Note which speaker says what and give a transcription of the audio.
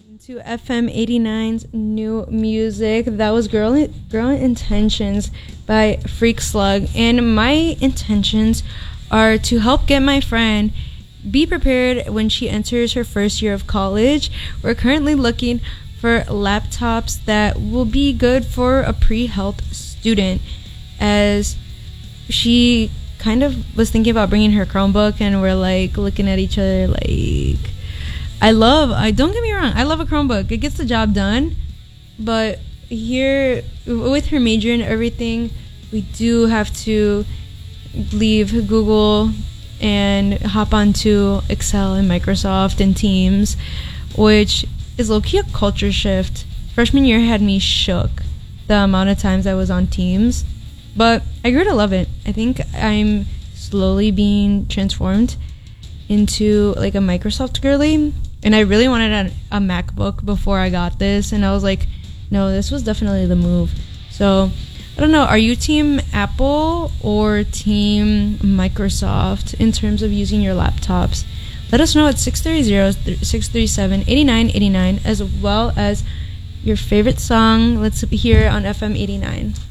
Speaker 1: To FM 89's new music. That was Girl Intentions by Freak Slug. And my intentions are to help get my friend be prepared when she enters her first year of college. We're currently looking for laptops that will be good for a pre-health student, as she kind of was thinking about bringing her Chromebook, and we're like looking at each other like, I don't get me wrong, I love a Chromebook. It gets the job done. But here, with her major and everything, we do have to leave Google and hop onto Excel and Microsoft and Teams, which is low-key a culture shift. Freshman year had me shook, the amount of times I was on Teams. But I grew to love it. I think I'm slowly being transformed into like a Microsoft girly. And I really wanted a MacBook before I got this. And I was like, no, this was definitely the move. So, I don't know. Are you team Apple or team Microsoft in terms of using your laptops? Let us know at 630-637-8989, as well as your favorite song. Let's hear on FM 89.